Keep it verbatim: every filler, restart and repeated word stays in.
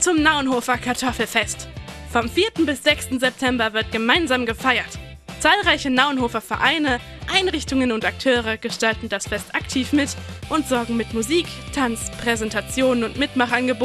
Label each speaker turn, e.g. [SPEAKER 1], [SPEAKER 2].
[SPEAKER 1] zum Nauenhofer Kartoffelfest. Vom vierten bis sechsten September wird gemeinsam gefeiert. Zahlreiche Nauenhofer Vereine, Einrichtungen und Akteure gestalten das Fest aktiv mit und sorgen mit Musik, Tanz, Präsentationen und Mitmachangeboten